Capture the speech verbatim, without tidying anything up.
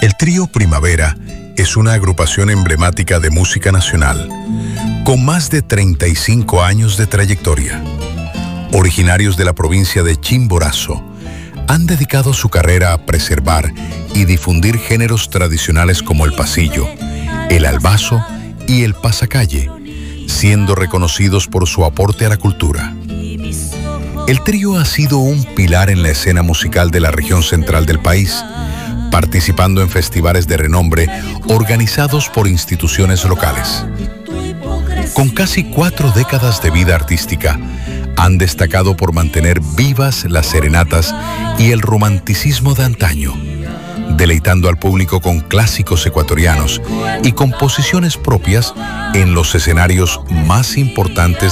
El Trío Primavera es una agrupación emblemática de música nacional, con más de treinta y cinco años de trayectoria. Originarios de la provincia de Chimborazo, han dedicado su carrera a preservar y difundir géneros tradicionales como el pasillo, el albazo y el pasacalle, siendo reconocidos por su aporte a la cultura. El trío ha sido un pilar en la escena musical de la región central del país, participando en festivales de renombre organizados por instituciones locales. Con casi cuatro décadas de vida artística, han destacado por mantener vivas las serenatas y el romanticismo de antaño, deleitando al público con clásicos ecuatorianos y composiciones propias en los escenarios más importantes